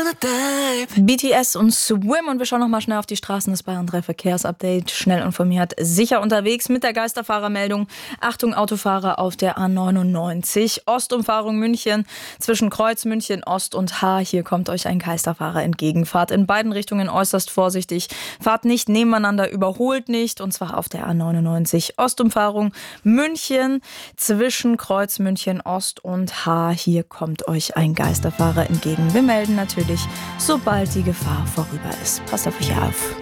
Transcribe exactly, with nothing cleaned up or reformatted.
B T S und Swim und wir schauen noch mal schnell auf die Straßen des Bayern drei Verkehrsupdate. Schnell informiert, sicher unterwegs mit der Geisterfahrermeldung. Achtung Autofahrer auf der A neunundneunzig. Ostumfahrung München zwischen Kreuz München Ost und H. Hier kommt euch ein Geisterfahrer entgegen. Fahrt in beiden Richtungen äußerst vorsichtig. Fahrt nicht nebeneinander, überholt nicht. Und zwar auf der A neunundneunzig. Ostumfahrung München zwischen Kreuz München Ost und H. Hier kommt euch ein Geisterfahrer entgegen. Wir melden natürlich, sobald die Gefahr vorüber ist. Passt auf euch auf.